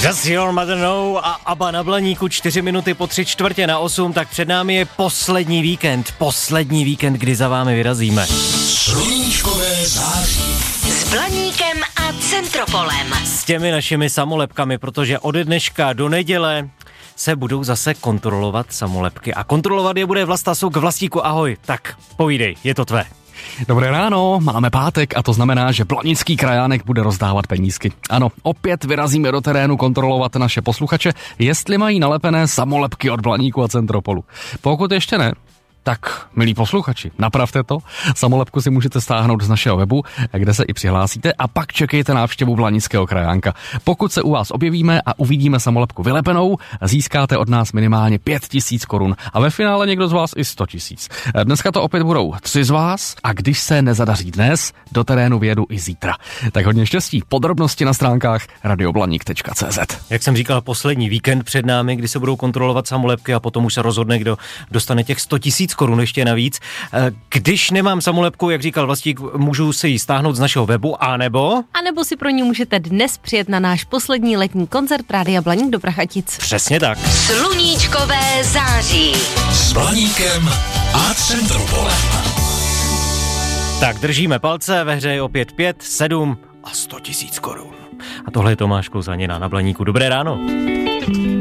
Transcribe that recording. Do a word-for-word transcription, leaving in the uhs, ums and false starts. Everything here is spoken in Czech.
Does your mother know a ABBA na Blaníku čtyři minuty po tři čtvrtě na osm, tak před námi je poslední víkend, poslední víkend, kdy za vámi vyrazíme. Sluníčkové září. S Blaníkem a Centropolem. S těmi našimi samolepkami, protože od dneška do neděle se budou zase kontrolovat samolepky. A kontrolovat je bude Vlasta Souk. Vlastíku, ahoj. Tak, povídej, je to tvé. Dobré ráno, máme pátek a to znamená, že Blanický krajánek bude rozdávat penízky. Ano, opět vyrazíme do terénu kontrolovat naše posluchače, jestli mají nalepené samolepky od Blaníku a Centropolu. Pokud ještě ne, tak, milí posluchači, napravte to. Samolepku si můžete stáhnout z našeho webu, kde se i přihlásíte, a pak čekejte návštěvu Blanického krajánka. Pokud se u vás objevíme a uvidíme samolepku vylepenou, získáte od nás minimálně pět tisíc korun a ve finále někdo z vás i sto tisíc. Dneska to opět budou tři z vás a když se nezadaří dnes, do terénu vyjedu i zítra. Tak hodně štěstí. Podrobnosti na stránkách radioblaník tečka cé zet. Jak jsem říkal, poslední víkend před námi, kdy se budou kontrolovat samolepky a potom už se rozhodne, kdo dostane těch sto tisíc korun ještě navíc. Když nemám samolepku, jak říkal Vlastík, můžu si ji stáhnout z našeho webu, anebo... A nebo si pro ní můžete dnes přijet na náš poslední letní koncert Rádia Blaník do Prachatic. Přesně tak. Sluníčkové září. S Blaníkem a Centropolem. Tak držíme palce, ve hře je opět pět, sedm a sto tisíc korun. A tohle je Tomáš Kouzanina na Blaníku. Dobré ráno.